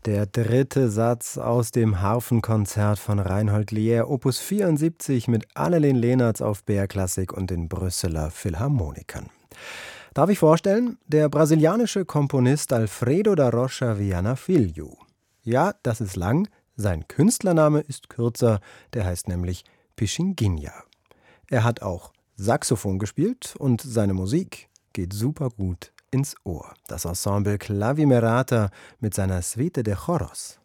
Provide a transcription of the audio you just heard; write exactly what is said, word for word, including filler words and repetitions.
Der dritte Satz aus dem Harfenkonzert von Reinhold Lier, Opus vierundsiebzig mit Annelien Leenertz auf B R Klassik und den Brüsseler Philharmonikern. Darf ich vorstellen? Der brasilianische Komponist Alfredo da Rocha Viana Filho. Ja, das ist lang, sein Künstlername ist kürzer, der heißt nämlich Pichinguinha. Er hat auch Saxophon gespielt und seine Musik geht super gut ins Ohr. Das Ensemble Clavimerata mit seiner Suite de Choros.